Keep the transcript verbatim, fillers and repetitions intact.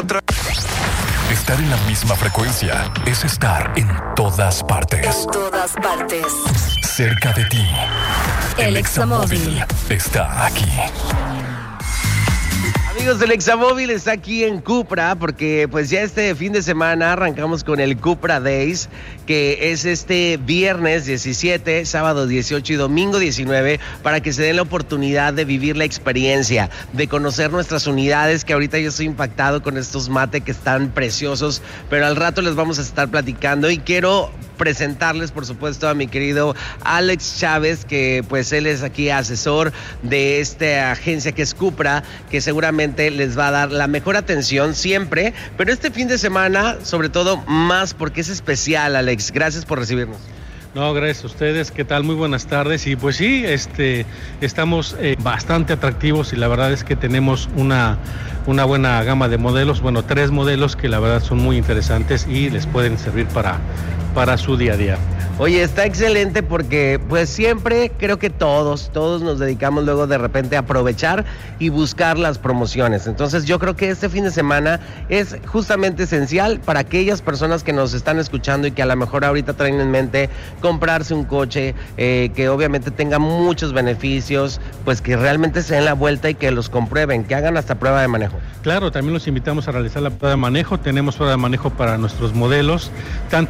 Otra. Estar en la misma frecuencia es estar en todas partes. En todas partes. Cerca de ti. El Examóvil está aquí. Amigos del Examóvil está aquí en Cupra porque pues ya este fin de semana arrancamos con el Cupra Days, que es este viernes diecisiete, sábado dieciocho y domingo diecinueve, para que se den la oportunidad de vivir la experiencia, de conocer nuestras unidades, que ahorita yo estoy impactado con estos mate que están preciosos, pero al rato les vamos a estar platicando y quiero presentarles, por supuesto, a mi querido Alex Chávez, que pues él es aquí asesor de esta agencia que es Cupra, que seguramente les va a dar la mejor atención siempre, pero este fin de semana, sobre todo, más porque es especial, Alex. Gracias por recibirnos. No, gracias a ustedes. ¿Qué tal? Muy buenas tardes. Y pues sí, este, estamos eh, bastante atractivos y la verdad es que tenemos una, una buena gama de modelos, bueno, tres modelos que la verdad son muy interesantes y les pueden servir para, para su día a día. Oye, está excelente porque pues siempre creo que todos, todos nos dedicamos luego de repente a aprovechar y buscar las promociones. Entonces yo creo que este fin de semana es justamente esencial para aquellas personas que nos están escuchando y que a lo mejor ahorita traen en mente comprarse un coche eh, que obviamente tenga muchos beneficios, pues que realmente se den la vuelta y que los comprueben, que hagan hasta prueba de manejo. Claro, también los invitamos a realizar la prueba de manejo. Tenemos prueba de manejo para nuestros modelos, tanto